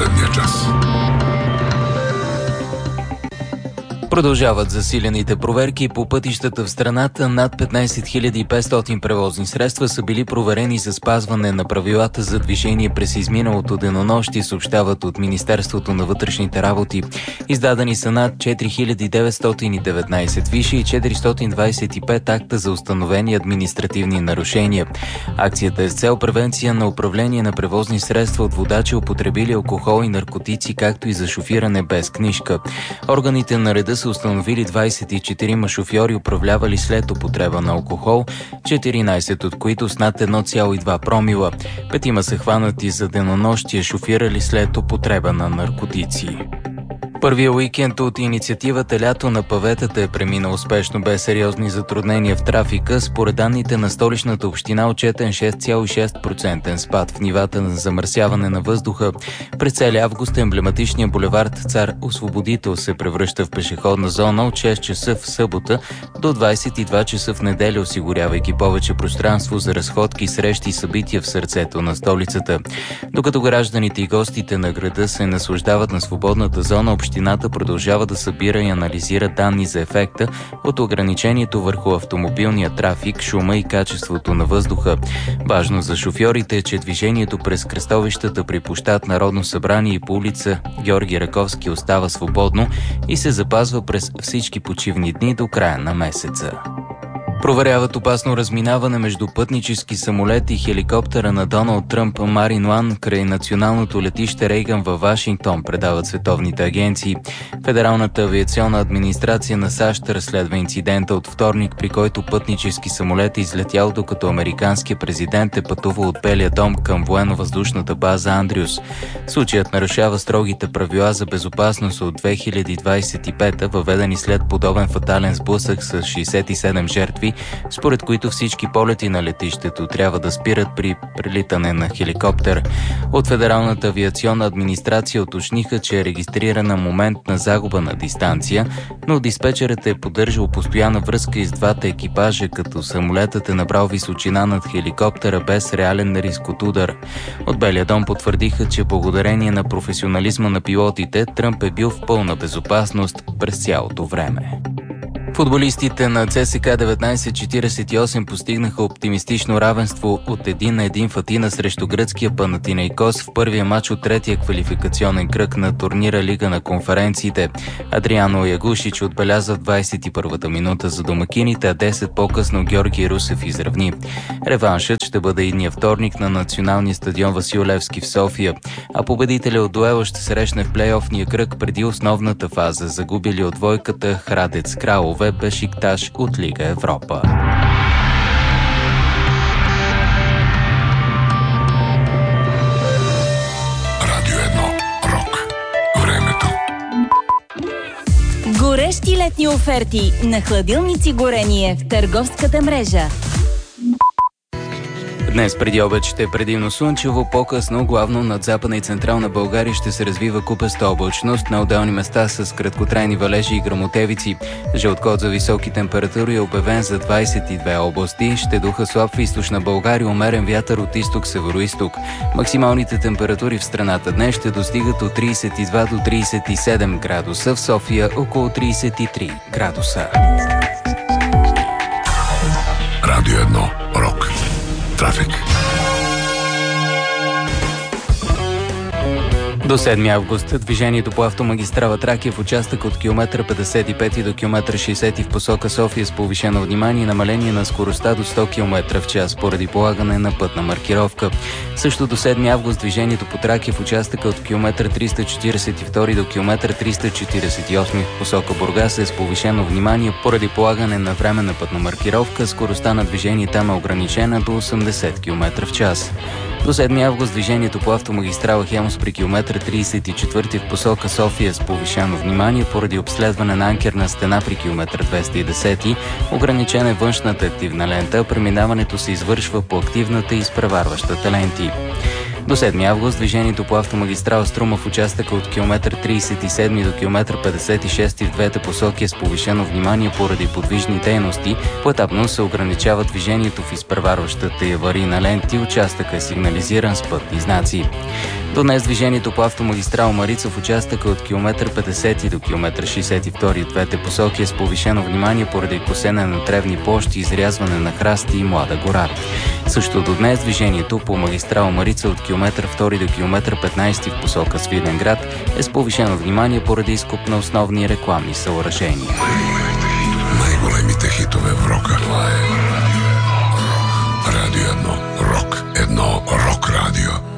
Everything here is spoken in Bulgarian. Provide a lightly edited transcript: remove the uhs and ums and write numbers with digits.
последния час. Продължават засилените проверки по пътищата в страната. Над 15 500 превозни средства са били проверени за спазване на правилата за движение през изминалото денонощие, съобщават от Министерството на вътрешните работи. Издадени са над 4919 фиши и 425 акта за установени административни нарушения. Акцията е с цел превенция на управление на превозни средства от водачи, употребили алкохол и наркотици, както и за шофиране без книжка. Органите на реда са установили 24 шофьори, управлявали след употреба на алкохол, 14 от които с над 1,2 промила. 5 са хванати за денонощие, шофирали след употреба на наркотици. Първия уикенд от инициативата "Лято на паветата" е преминал успешно без сериозни затруднения в трафика. Според данните на Столичната община, отчетен 6,6% спад в нивата на замърсяване на въздуха. През целия август емблематичният булевард Цар Освободител се превръща в пешеходна зона от 6 часа в събота до 22 часа в неделя, осигурявайки повече пространство за разходки, срещи и събития в сърцето на столицата. Докато гражданите и гостите на града се наслаждават на свободната зона, общината продължава да събира и анализира данни за ефекта от ограничението върху автомобилния трафик, шума и качеството на въздуха. Важно за шофьорите е, че движението през кръстовищата при площад Народно събрание и по улица Георги Раковски остава свободно и се запазва през всички почивни дни до края на месеца. Проверяват опасно разминаване между пътнически самолет и хеликоптера на Доналд Тръмп Марин Уан край националното летище Рейган във Вашингтон, предават световните агенции. Федералната авиационна администрация на САЩ разследва инцидента от вторник, при който пътнически самолет е излетял, докато американският президент е пътувал от Белия дом към военно-въздушната база Андрюс. Случаят нарушава строгите правила за безопасност от 2025, въведени след подобен фатален сблъсък с 67 жертви, според които всички полети на летището трябва да спират при прелитане на хеликоптер. От Федералната авиационна администрация уточниха, че е регистрирана моментна загуба на дистанция, но диспетчерът е поддържал постоянна връзка и с двата екипажа, като самолетът е набрал височина над хеликоптера без реален риск от удар. От Белия дом потвърдиха, че благодарение на професионализма на пилотите, Тръмп е бил в пълна безопасност през цялото време. Футболистите на ЦСКА 1948 постигнаха оптимистично равенство от 1-1 в Атина срещу гръцкия Панатинейкос в първия матч от третия квалификационен кръг на турнира Лига на конференциите. Адриано Ягушич отбеляза в 21-та минута за домакините, а 10 по-късно Георги Русев изравни. Реваншът ще бъде идния вторник на националния стадион Васил Левски в София, а победителя от дуела ще срещне в плейофния кръг преди основната фаза, загубили от двойката Храдец Кралове Бешикташ от Лига Европа. Радио 1. Рок. Времето. Горещи летни оферти на хладилници Горение в търговската мрежа. Днес преди обед ще е предимно слънчево, по-късно главно над Западна и Централна България ще се развива купеста облачност, на отделни места с краткотрайни валежи и гръмотевици. Жълт код за високи температури е обявен за 22 области. Ще духа слаб в източна България, умерен вятър от изток-североизток. Максималните температури в страната днес ще достигат от 32 до 37 градуса, в София около 33 градуса. Радио 1. Рок. Трафик. До 7 август движението по автомагистрала Тракия в участък от километър 55 до километър 60 в посока София с повишено внимание и намаление на скоростта до 100 км в час поради полагане на пътна маркировка. Също до 7 август движението по Тракия в участъка от километър 342 до километър 348 в посока Бургас е с повишено внимание поради полагане на временна пътна маркировка. Скоростта на движение там е ограничена до 80 км в час. До 7 август движението по автомагистрала Хемус при километър 34 в посока София с повишено внимание поради обследване на анкерна стена при километър 210. Ограничена е външната активна лента, преминаването се извършва по активната и изпреварващата ленти. До 7 август движението по автомагистрала Струма в участъка от километър 37 до километър 56 в двете посоки е с повишено внимание поради подвижни дейности. Поетапно се ограничава движението в изпреварващата и аварийна лента и участъка е сигнализиран с пътни знаци. До днес движението по автомагистрала Марица в участъка от километър 50 до километър 62 в двете посоки е с повишено внимание поради косене на тревни площи, изрязване на храсти и млада гора. Също до днес движението по магистрала Марица от километър 2 до километър 15 в посока Свиленград е с повишено внимание поради изкоп на основни рекламни съоръжения. Най-големите хитове в рока. Радио 1. Рок 1. Рок радио.